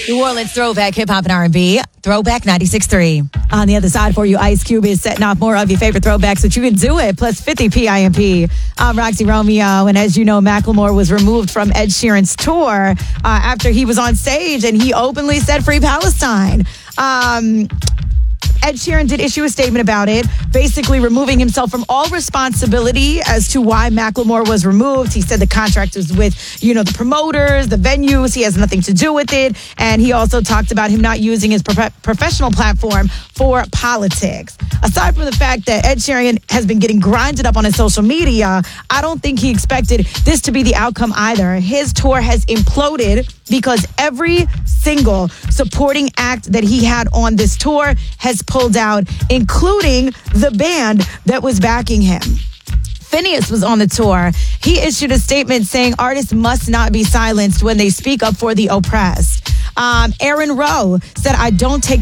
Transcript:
New Orleans throwback hip hop and R&B. Throwback 96.3. On the other side for you, Ice Cube is setting off more of your favorite throwbacks, but you can do it. Plus 50 PIMP. I'm Roxy Romeo, and as you know, Macklemore was removed from Ed Sheeran's tour after he was on stage and he openly said "Free Palestine." Ed Sheeran did issue a statement about it, basically removing himself from all responsibility as to why Macklemore was removed. He said the contract was with, the promoters, the venues. He has nothing to do with it. And he also talked about him not using his professional platform for politics. Aside from the fact that Ed Sheeran has been getting grinded up on his social media, I don't think he expected this to be the outcome either. His tour has imploded because every single supporting act that he had on this tour has pulled out, including the band that was backing him. Phineas was on the tour. He issued a statement saying artists must not be silenced when they speak up for the oppressed. Aaron Rowe said, "I don't take